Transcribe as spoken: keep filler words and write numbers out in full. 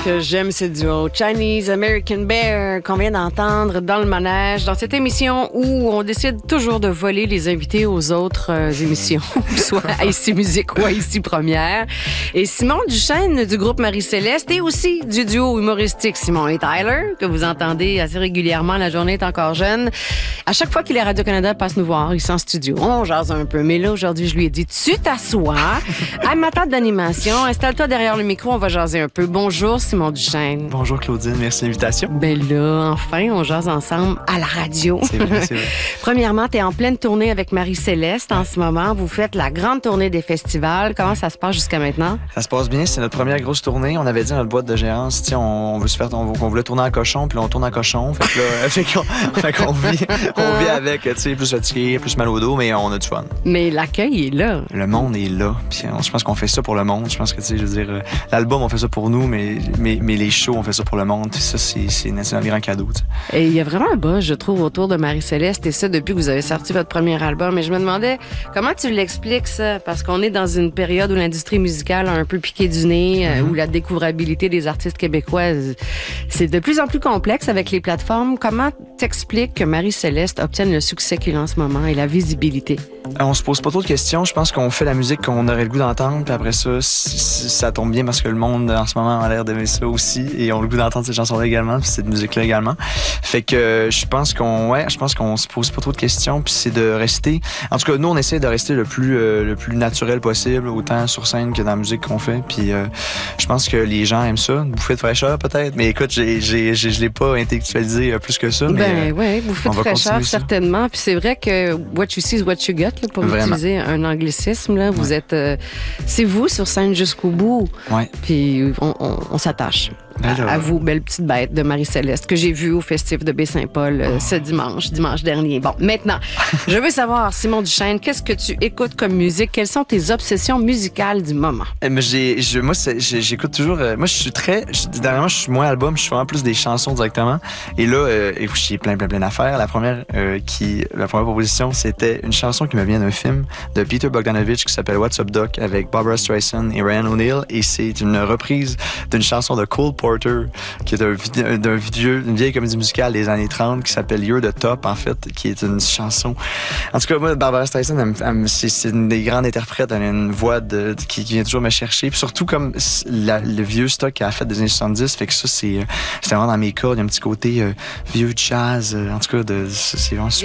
que j'aime ce duo Chinese American Bear qu'on vient d'entendre dans le manège, dans cette émission où on décide toujours de voler les invités aux autres euh, émissions, soit à Ici Musique ou à Ici Première. Et Simon Duchesne du groupe Marie-Céleste et aussi du duo humoristique Simon et Tyler, que vous entendez assez régulièrement, La journée est encore jeune. À chaque fois qu'il est à Radio-Canada, passe nous voir, ils sont en studio. On jase un peu, mais là, aujourd'hui, je lui ai dit, tu t'assois à ma table d'animation, installe-toi derrière le micro, on va jaser un peu. Bonjour, Simon Duchesne. Bonjour, Claudine. Merci de l'invitation. Ben là, enfin, on jase ensemble à la radio. C'est vrai, c'est vrai. Premièrement, tu es en pleine tournée avec Marie-Céleste en ce moment. Vous faites la grande tournée des festivals. Comment ça se passe jusqu'à maintenant? Ça se passe bien. C'est notre première grosse tournée. On avait dit à notre boîte de gérance, tiens, on, on veut se faire, on, on voulait tourner en cochon, puis là, on tourne en cochon. Fait que là, fait qu'on, fait qu'on vit, on vit avec, tu sais, plus fatigué, plus mal au dos, mais on a du fun. Mais l'accueil est là. Le monde est là. Puis on, je pense qu'on fait ça pour le monde. Je pense que, tu sais, je veux dire, l'album, on fait ça pour nous, mais, mais, mais les shows, on fait ça pour le monde. Puis ça, c'est, c'est, c'est un grand cadeau, tu sais. Et il y a vraiment un buzz, je trouve, autour de Marie-Céleste, et ça depuis que vous avez sorti votre premier album. Et je me demandais, comment tu l'expliques, ça? Parce qu'on est dans une période où l'industrie musicale a un peu piqué du nez, mm-hmm. où la découvrabilité des artistes québécois, c'est de plus en plus complexe avec les plateformes. Comment t'expliques que Marie-Céleste obtienne le succès qu'il a en ce moment et la visibilité? On se pose pas trop de questions. Je pense qu'on fait la musique qu'on aurait le goût d'entendre, puis après ça, ça tombe bien parce que le monde, en ce moment, a l'air d'aimer ça aussi, et on a le goût d'entendre ces chansons-là également, puis cette musique-là également. Fait que je pense qu'on, ouais, je pense qu'on se pose pas trop de questions, puis c'est de rester. En tout cas, nous, on essaie de rester le plus, euh, le plus naturel possible, autant sur scène que dans la musique qu'on fait. Puis euh, je pense que les gens aiment ça, une bouffée de fraîcheur peut-être. Mais écoute, j'ai, j'ai, j'ai, je l'ai pas intellectualisé plus que ça. Mais, ben ouais, bouffée de fraîcheur certainement. Puis c'est vrai que what you see is what you get, là, pour Vraiment. utiliser un anglicisme. Là, vous ouais. êtes, euh, c'est vous sur scène jusqu'au bout. Ouais. Puis on, on, on s'attache. À, à vous, belle petite bête de Marie-Céleste, que j'ai vue au Festif de Baie-Saint-Paul euh, oh. ce dimanche, dimanche dernier. Bon, maintenant, je veux savoir, Simon Duchesne, qu'est-ce que tu écoutes comme musique? Quelles sont tes obsessions musicales du moment? Eh, mais j'ai, je, moi, c'est, j'ai, j'écoute toujours... Euh, moi, je suis très... Je, dernièrement, je suis moins album, je suis vraiment plus des chansons directement. Et là, euh, j'ai plein, plein, plein d'affaires. La première, euh, qui, la première proposition, c'était une chanson qui me vient d'un film de Peter Bogdanovich qui s'appelle What's Up Doc avec Barbara Streisand et Ryan O'Neal. Et c'est une reprise d'une chanson de Cole Porter, qui est un, d'un vieux, une vieille comédie musicale des années trente qui s'appelle You're the Top, en fait, qui est une chanson. En tout cas, moi, Barbara Streisand, elle, elle, c'est, c'est une des grandes interprètes. Elle a une voix de, qui, qui vient toujours me chercher. Puis surtout, comme la, le vieux stock qu'elle a fait des années soixante-dix, fait que ça, c'est, c'est vraiment dans mes cordes. Il y a un petit côté euh, vieux jazz. Euh, en tout cas, de, c'est vraiment super.